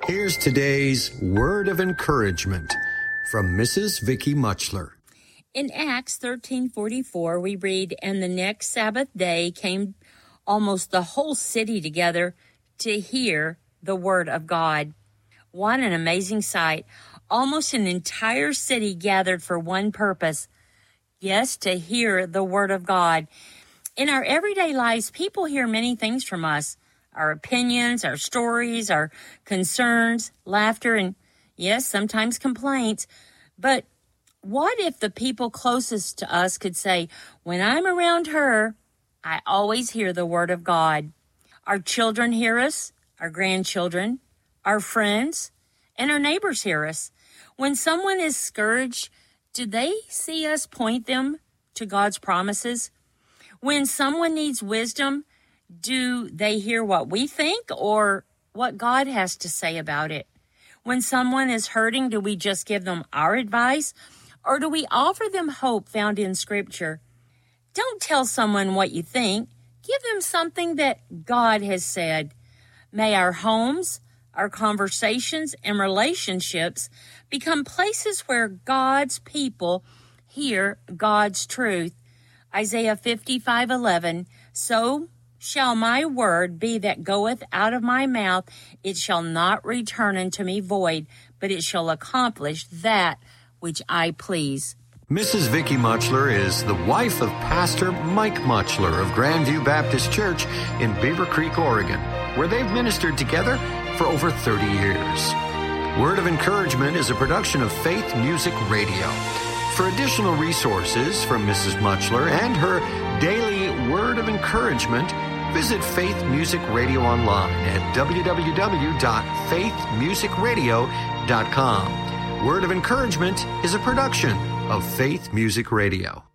Here's today's word of encouragement from Mrs. Vicky Muchler. In Acts 13:44, we read, "And the next Sabbath day came almost the whole city together to hear the word of God." What an amazing sight. Almost an entire city gathered for one purpose. Yes, to hear the word of God. In our everyday lives, people hear many things from us. Our opinions, our stories, our concerns, laughter, and yes, sometimes complaints. But what if the people closest to us could say, "When I'm around her, I always hear the word of God." Our children hear us, our grandchildren, our friends, and our neighbors hear us. When someone is scourged, do they see us point them to God's promises? When someone needs wisdom, do they hear what we think or what God has to say about it? When someone is hurting, do we just give them our advice, or do we offer them hope found in Scripture? Don't tell someone what you think. Give them something that God has said. May our homes, our conversations, and relationships become places where God's people hear God's truth. Isaiah 55:11, "So shall my word be that goeth out of my mouth. It shall not return unto me void, but it shall accomplish that which I please." Mrs. Vicky Muchler is the wife of Pastor Mike Muchler of Grandview Baptist Church in Beaver Creek, Oregon, where they've ministered together for over 30 years. Word of Encouragement is a production of Faith Music Radio. For additional resources from Mrs. Muchler and her daily Word of Encouragement, visit Faith Music Radio online at www.faithmusicradio.com. Word of Encouragement is a production of Faith Music Radio.